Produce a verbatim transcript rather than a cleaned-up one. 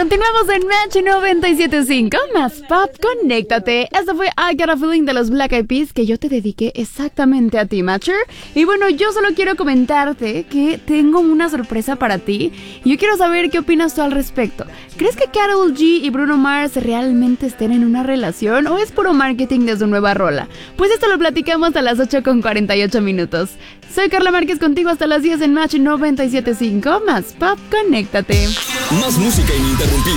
Continuamos en Match noventa y siete punto cinco, más pop, conéctate. Esto fue I Got a Feeling de los Black Eyed Peas, que yo te dediqué exactamente a ti, Matcher. Y bueno, yo solo quiero comentarte que tengo una sorpresa para ti y yo quiero saber qué opinas tú al respecto. ¿Crees que Karol G y Bruno Mars realmente estén en una relación o es puro marketing de su nueva rola? Pues esto lo platicamos a las ocho con cuarenta y ocho minutos. Soy Carla Márquez, contigo hasta las diez en Match noventa y siete punto cinco, más pop, conéctate. Más música ininterrumpida.